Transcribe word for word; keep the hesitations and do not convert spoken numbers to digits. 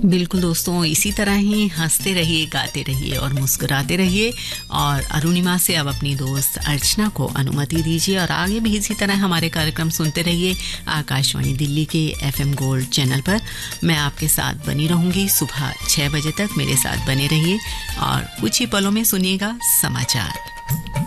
बिल्कुल दोस्तों, इसी तरह ही हंसते रहिए, गाते रहिए और मुस्कुराते रहिए। और अरुणिमा से अब अपनी दोस्त अर्चना को अनुमति दीजिए और आगे भी इसी तरह हमारे कार्यक्रम सुनते रहिए आकाशवाणी दिल्ली के एफएम गोल्ड चैनल पर। मैं आपके साथ बनी रहूंगी सुबह छह बजे तक। मेरे साथ बने रहिए और कुछ ही पलों में सुनिएगा समाचार।